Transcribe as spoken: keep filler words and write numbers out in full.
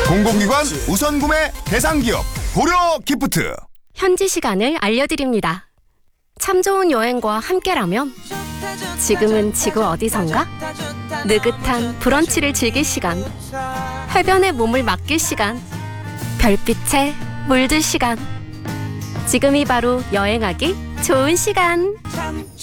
공공기관 우선 구매 대상 기업 고려 기프트. 현지 시간을 알려드립니다. 참 좋은 여행과 함께라면 지금은 지구 어디선가? 느긋한 브런치를 즐길 시간, 해변에 몸을 맡길 시간, 별빛에 물들 시간. 지금이 바로 여행하기 좋은 시간.